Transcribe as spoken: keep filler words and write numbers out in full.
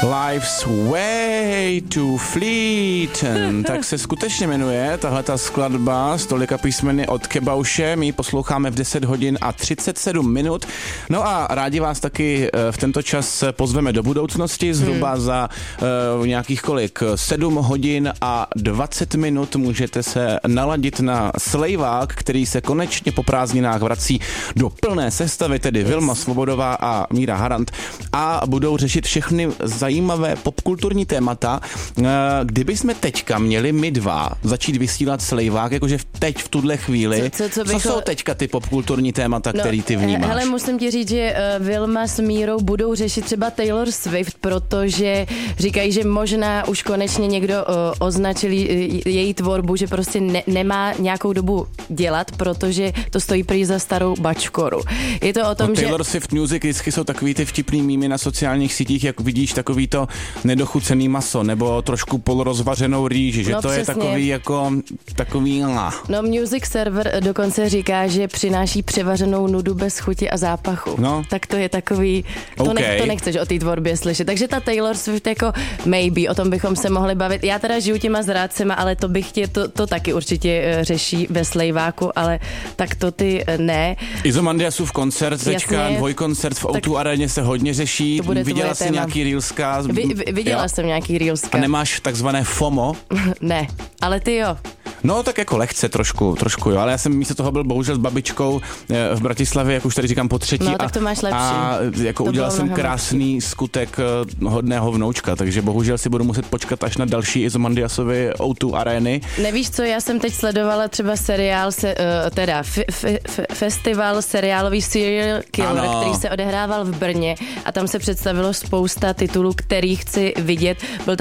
Life's way to fleet. Tak se skutečně jmenuje tahleta skladba s tolika písmeny od Kebauše. My ji posloucháme v deset hodin a třicet sedm minut. No a rádi vás taky v tento čas pozveme do budoucnosti. Zhruba hmm. za uh, nějakých kolik? sedm hodin a dvacet minut můžete se naladit na Slejvák, který se konečně po prázdninách vrací do plné sestavy, tedy Vilma Svobodová a Míra Harant, a budou řešit všechny zajímavé popkulturní témata. Kdyby jsme teďka měli my dva začít vysílat Slejvák, jakože teď v tuhle chvíli, co, co, co, bycho... co jsou teďka ty popkulturní témata, no, který ty vnímáš? Hele, musím ti říct, že uh, Vilma s Mírou budou řešit třeba Taylor Swift, protože říkají, že možná už konečně někdo uh, označil její tvorbu, že prostě ne, nemá nějakou dobu dělat, protože to stojí prý za starou bačkoru. Je to o tom, no, že... Taylor Swift Music vždycky jsou takový ty vtipný mýmy na sociálních sítích, jak vidíš takový to nedochucený maso, nebo trošku polorozvařenou rýži, že no, to přesně. Je takový jako takový... No, Music Server dokonce říká, že přináší převařenou nudu bez chuti a zápachu. No. Tak to je takový... To, okay. ne, to nechceš o té tvorbě slyšet. Takže ta Taylor Swift jako maybe, o tom bychom se mohli bavit. Já teda žiju těma zrádcema, ale to bych tě, to, to taky určitě řeší ve Slejváku, ale tak to ty ne. Izomandiasův koncert, teďka dvojkoncert v O dva aréně se hodně řeší. Viděla jsi téma. Nějaký reelska? Vy, viděla jo. jsem nějaký reelska. A nemáš takzvané FOMO? Ne, ale ty jo. No tak jako lehce trošku, trošku jo, ale já jsem místo toho byl bohužel s babičkou v Bratislavě, jak už tady říkám, po třetí. No tak to máš lepší. A jako to udělal jsem krásný lepší. skutek hodného vnoučka, takže bohužel si budu muset počkat až na další Izomandiasovy O dva arény. Nevíš co, já jsem teď sledovala třeba seriál, se, uh, teda f, f, f, festival seriálový Serial Killer, ano. který se odehrával v Brně a tam se představilo spousta titulů, který chci vidět. Byl